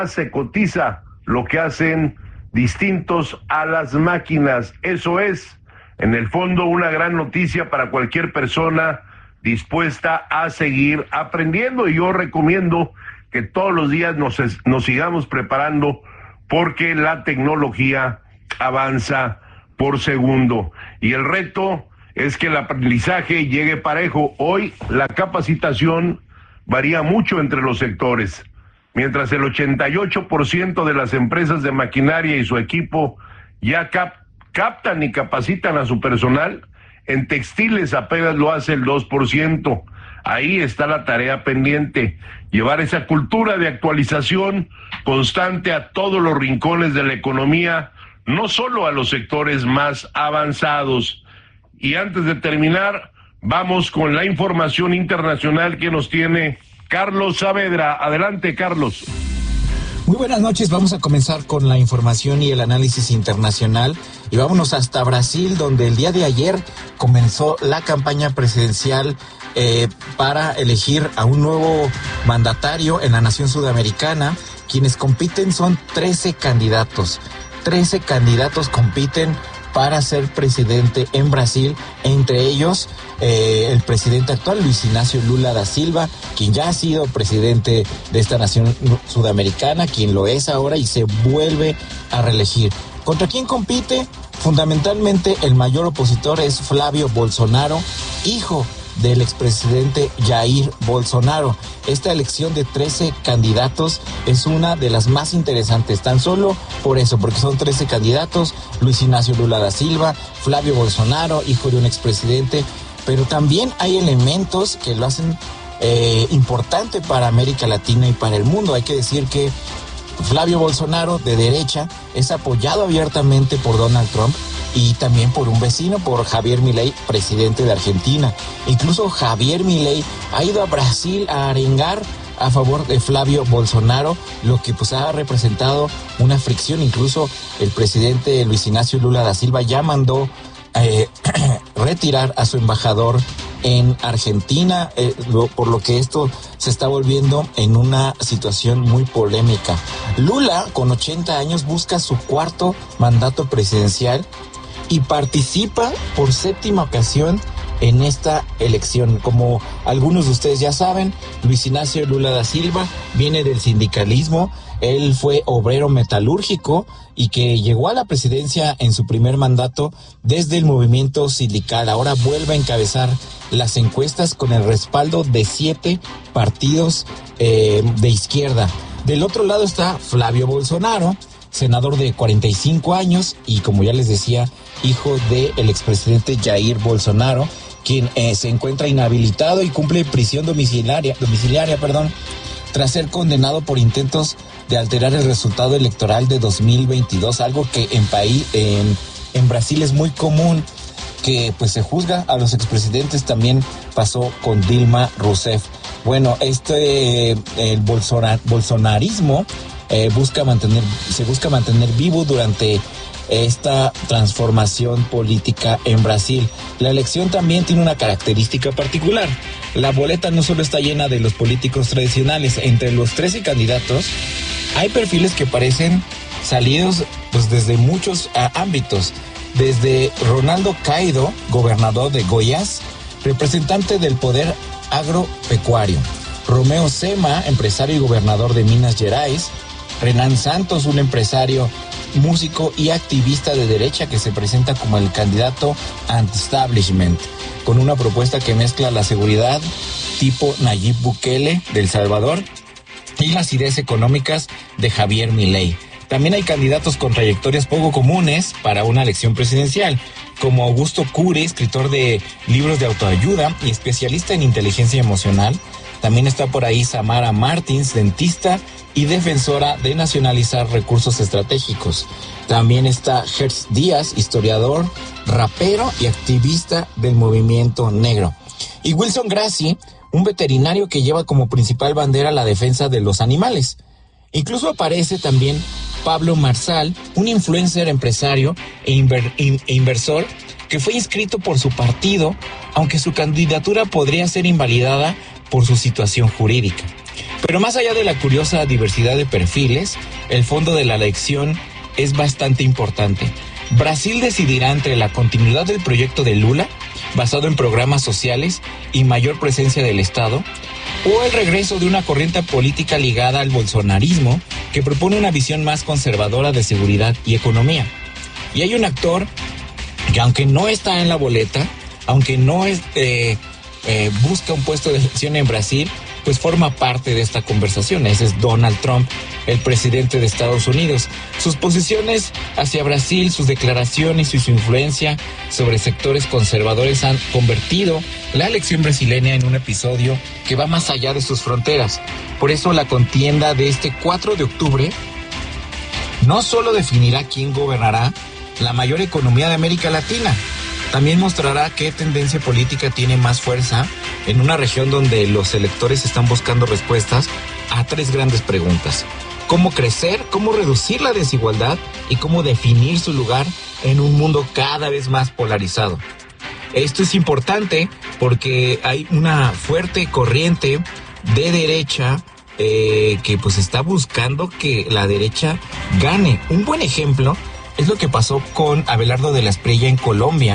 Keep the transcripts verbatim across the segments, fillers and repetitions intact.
se cotiza lo que hacen distintos a las máquinas. Eso es, en el fondo, una gran noticia para cualquier persona dispuesta a seguir aprendiendo, y yo recomiendo que todos los días nos, nos sigamos preparando, porque la tecnología avanza por segundo y el reto es que el aprendizaje llegue parejo. Hoy la capacitación varía mucho entre los sectores. Mientras el ochenta y ocho por ciento de las empresas de maquinaria y su equipo ya cap captan y capacitan a su personal, en textiles apenas lo hace el dos por ciento. Ahí está la tarea pendiente, llevar esa cultura de actualización constante a todos los rincones de la economía, no solo a los sectores más avanzados. Y antes de terminar, vamos con la información internacional que nos tiene Carlos Saavedra. Adelante, Carlos. Muy buenas noches, vamos a comenzar con la información y el análisis internacional y vámonos hasta Brasil, donde el día de ayer comenzó la campaña presidencial eh, para elegir a un nuevo mandatario en la nación sudamericana. Quienes compiten son trece candidatos, trece candidatos compiten para ser presidente en Brasil, entre ellos eh, el presidente actual, Luis Ignacio Lula da Silva, quien ya ha sido presidente de esta nación sudamericana, quien lo es ahora y se vuelve a reelegir. ¿Contra quién compite? Fundamentalmente el mayor opositor es Flavio Bolsonaro, hijo del expresidente Jair Bolsonaro. Esta elección de trece candidatos es una de las más interesantes, tan solo por eso, porque son trece candidatos: Luis Ignacio Lula da Silva, Flavio Bolsonaro, hijo de un expresidente, pero también hay elementos que lo hacen eh, importante para América Latina y para el mundo. Hay que decir que Flavio Bolsonaro, de derecha, es apoyado abiertamente por Donald Trump y también por un vecino, por Javier Milei, presidente de Argentina. Incluso Javier Milei ha ido a Brasil a arengar a favor de Flavio Bolsonaro, lo que pues ha representado una fricción. Incluso el presidente Luis Ignacio Lula da Silva ya mandó eh, retirar a su embajador en Argentina, eh, lo, por lo que esto se está volviendo en una situación muy polémica. Lula, con ochenta años, busca su cuarto mandato presidencial y participa por séptima ocasión en esta elección. Como algunos de ustedes ya saben, Luis Ignacio Lula da Silva viene del sindicalismo. Él fue obrero metalúrgico y que llegó a la presidencia en su primer mandato desde el movimiento sindical. Ahora vuelve a encabezar las encuestas con el respaldo de siete partidos eh, de izquierda. Del otro lado está Flavio Bolsonaro, senador de cuarenta y cinco años y, como ya les decía, hijo del expresidente Jair Bolsonaro, quien eh, se encuentra inhabilitado y cumple prisión domiciliaria, domiciliaria, perdón, tras ser condenado por intentos de alterar el resultado electoral de dos mil veintidós, algo que en país, en, en Brasil es muy común, que pues se juzga a los expresidentes. También pasó con Dilma Rousseff. Bueno, este, el bolsona, bolsonarismo eh, busca mantener, se busca mantener vivo durante esta transformación política en Brasil. La elección también tiene una característica particular. La boleta no solo está llena de los políticos tradicionales. Entre los trece candidatos hay perfiles que parecen salidos pues desde muchos uh, ámbitos. Desde Ronaldo Caido, gobernador de Goiás, representante del poder agropecuario; Romeu Zema, empresario y gobernador de Minas Gerais; Renan Santos, un empresario, músico y activista de derecha que se presenta como el candidato anti-establishment, con una propuesta que mezcla la seguridad tipo Nayib Bukele de El Salvador y las ideas económicas de Javier Milei. También hay candidatos con trayectorias poco comunes para una elección presidencial, como Augusto Cury, escritor de libros de autoayuda y especialista en inteligencia emocional. También está por ahí Samara Martins, dentista y defensora de nacionalizar recursos estratégicos. También está Gers Díaz, historiador, rapero y activista del movimiento negro. Y Wilson Grassi, un veterinario que lleva como principal bandera la defensa de los animales. Incluso aparece también Pablo Marsal, un influencer, empresario e, inver, in, e inversor que fue inscrito por su partido, aunque su candidatura podría ser invalidada por su situación jurídica. Pero más allá de la curiosa diversidad de perfiles, el fondo de la elección es bastante importante. Brasil decidirá entre la continuidad del proyecto de Lula, basado en programas sociales y mayor presencia del Estado, o el regreso de una corriente política ligada al bolsonarismo que propone una visión más conservadora de seguridad y economía. Y hay un actor que, aunque no está en la boleta, aunque no es, eh, eh, busca un puesto de elección en Brasil, pues forma parte de esta conversación. Ese es Donald Trump, el presidente de Estados Unidos. Sus posiciones hacia Brasil, sus declaraciones y su influencia sobre sectores conservadores han convertido la elección brasileña en un episodio que va más allá de sus fronteras. Por eso la contienda de este cuatro de octubre no solo definirá quién gobernará la mayor economía de América Latina, también mostrará qué tendencia política tiene más fuerza en una región donde los electores están buscando respuestas a tres grandes preguntas: cómo crecer, cómo reducir la desigualdad y cómo definir su lugar en un mundo cada vez más polarizado. Esto es importante porque hay una fuerte corriente de derecha eh, que pues está buscando que la derecha gane. Un buen ejemplo es lo que pasó con Abelardo de la Espriella en Colombia,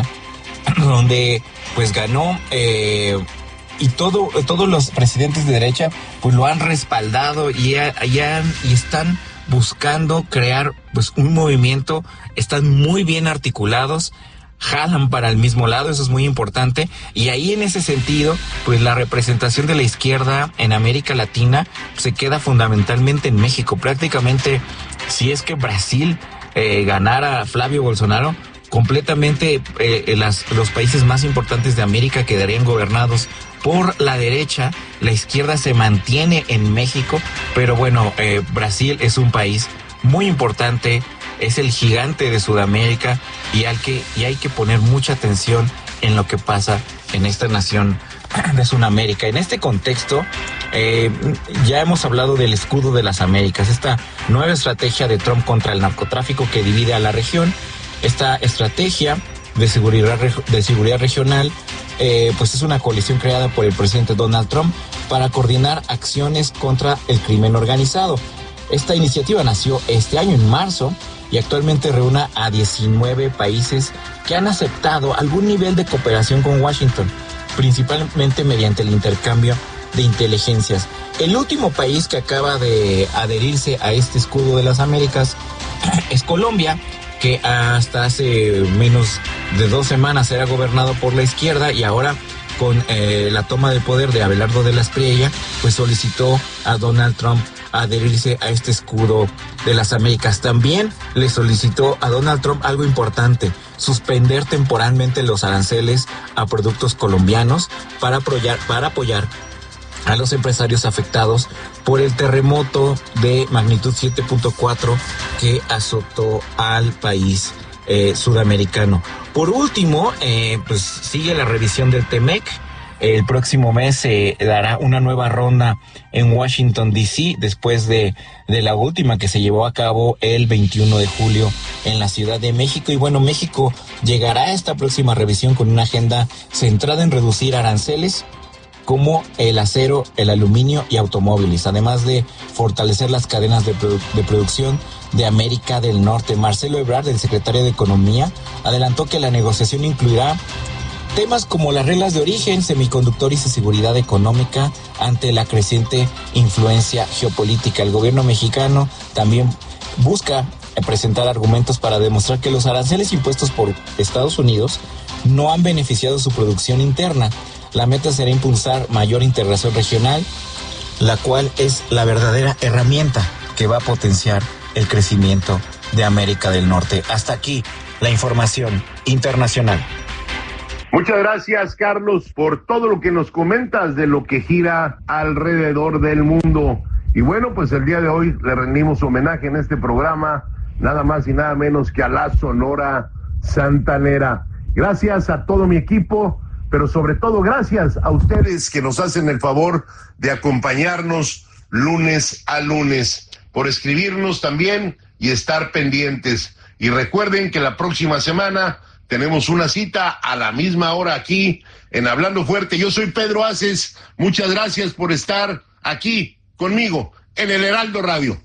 donde pues ganó eh, y todo todos los presidentes de derecha pues lo han respaldado y, a, y, han, y están buscando crear pues un movimiento, están muy bien articulados, jalan para el mismo lado, eso es muy importante. Y ahí, en ese sentido, pues la representación de la izquierda en América Latina se queda fundamentalmente en México. Prácticamente, si es que Brasil eh, ganara a Flavio Bolsonaro, completamente eh, las, los países más importantes de América quedarían gobernados por la derecha. La izquierda se mantiene en México, pero bueno, eh, Brasil es un país muy importante, es el gigante de Sudamérica y hay que, y hay que poner mucha atención en lo que pasa en esta nación de Sudamérica. En este contexto, eh, ya hemos hablado del escudo de las Américas, esta nueva estrategia de Trump contra el narcotráfico que divide a la región. Esta estrategia de seguridad, de seguridad regional eh, pues es una coalición creada por el presidente Donald Trump para coordinar acciones contra el crimen organizado. Esta iniciativa nació este año, en marzo, y actualmente reúne a diecinueve países que han aceptado algún nivel de cooperación con Washington, principalmente mediante el intercambio de inteligencias. El último país que acaba de adherirse a este escudo de las Américas es Colombia, que hasta hace menos de dos semanas era gobernado por la izquierda y ahora con eh, la toma de poder de Abelardo de la Espriella, pues solicitó a Donald Trump adherirse a este escudo de las Américas. También le solicitó a Donald Trump algo importante: suspender temporalmente los aranceles a productos colombianos para apoyar, para apoyar a los empresarios afectados por el terremoto de magnitud siete punto cuatro que azotó al país eh, sudamericano. Por último, eh, pues sigue la revisión del TEMEC. El próximo mes se eh, dará una nueva ronda en Washington, D C, después de, de la última que se llevó a cabo el veintiuno de julio en la Ciudad de México. Y bueno, México llegará a esta próxima revisión con una agenda centrada en reducir aranceles como el acero, el aluminio y automóviles, además de fortalecer las cadenas de, produ- de producción de América del Norte. Marcelo Ebrard, el secretario de Economía, adelantó que la negociación incluirá temas como las reglas de origen, semiconductores y seguridad económica ante la creciente influencia geopolítica. El gobierno mexicano también busca presentar argumentos para demostrar que los aranceles impuestos por Estados Unidos no han beneficiado su producción interna. La meta será impulsar mayor integración regional, la cual es la verdadera herramienta que va a potenciar el crecimiento de América del Norte. Hasta aquí la información internacional. Muchas gracias, Carlos, por todo lo que nos comentas de lo que gira alrededor del mundo. Y bueno, pues el día de hoy le rendimos homenaje en este programa, nada más y nada menos que a la Sonora Santanera. Gracias a todo mi equipo, pero sobre todo gracias a ustedes que nos hacen el favor de acompañarnos lunes a lunes, por escribirnos también y estar pendientes. Y recuerden que la próxima semana tenemos una cita a la misma hora aquí en Hablando Fuerte. Yo soy Pedro Aces, muchas gracias por estar aquí conmigo en el Heraldo Radio.